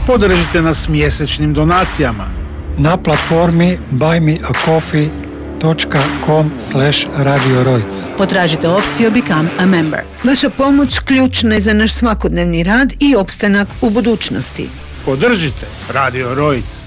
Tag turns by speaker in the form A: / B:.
A: Podržite nas mjesečnim donacijama
B: na platformi buymeacoffee.com/Radio Rojc.
C: Potražite opciju Become a Member. Vaša pomoć ključna je za naš svakodnevni rad i opstanak u budućnosti.
A: Podržite Radio Rojc.